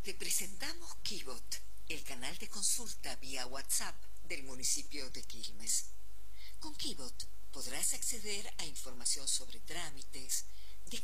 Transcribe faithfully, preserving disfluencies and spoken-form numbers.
Te presentamos Kibot, el canal de consulta vía WhatsApp del municipio de Quilmes. Con Kibot podrás acceder a información sobre trámites,